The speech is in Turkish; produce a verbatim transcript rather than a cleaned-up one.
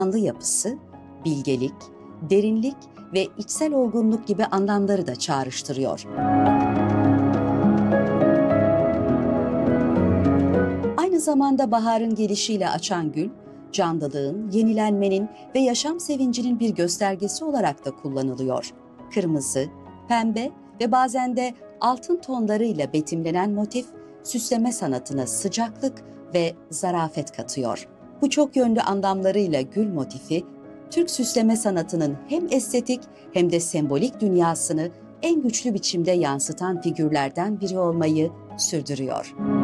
Canlı yapısı, bilgelik, derinlik ve içsel olgunluk gibi anlamları da çağrıştırıyor. Aynı zamanda baharın gelişiyle açan gül, canlılığın, yenilenmenin ve yaşam sevincinin bir göstergesi olarak da kullanılıyor. Kırmızı, pembe ve bazen de altın tonlarıyla betimlenen motif, süsleme sanatına sıcaklık ve zarafet katıyor. Bu çok yönlü anlamlarıyla gül motifi, Türk süsleme sanatının hem estetik hem de sembolik dünyasını en güçlü biçimde yansıtan figürlerden biri olmayı sürdürüyor.